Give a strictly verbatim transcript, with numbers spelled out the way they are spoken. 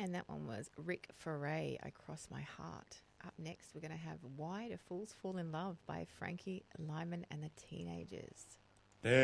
And that one was Rick Foray, I Cross My Heart. Up next, we're going to have Why Do Fools Fall in Love by Frankie Lyman and the Teenagers.